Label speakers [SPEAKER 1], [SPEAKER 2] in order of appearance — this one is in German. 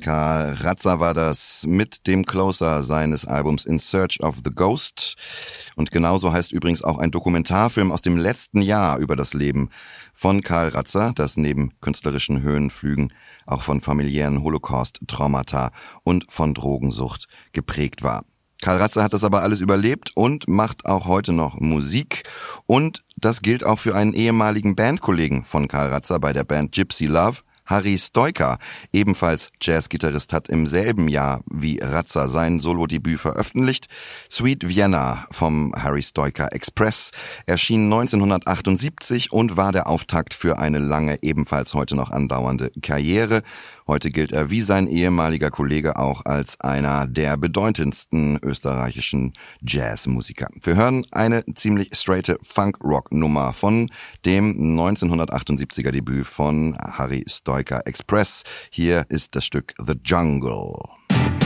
[SPEAKER 1] Karl Ratzer war das mit dem Closer seines Albums In Search of the Ghost. Und genauso heißt übrigens auch ein Dokumentarfilm aus dem letzten Jahr über das Leben von Karl Ratzer, das neben künstlerischen Höhenflügen auch von familiären Holocaust-Traumata und von Drogensucht geprägt war. Karl Ratzer hat das aber alles überlebt und macht auch heute noch Musik. Und das gilt auch für einen ehemaligen Bandkollegen von Karl Ratzer bei der Band Gypsy Love. Harry Stoica, ebenfalls Jazzgitarrist, hat im selben Jahr wie Ratzer sein Solodebüt veröffentlicht. Sweet Vienna vom Harry Stoica Express erschien 1978 und war der Auftakt für eine lange, ebenfalls heute noch andauernde Karriere. Heute gilt er wie sein ehemaliger Kollege auch als einer der bedeutendsten österreichischen Jazzmusiker. Wir hören eine ziemlich straighte Funk-Rock-Nummer von dem 1978er Debüt von Harry Stoica Express. Hier ist das Stück The Jungle.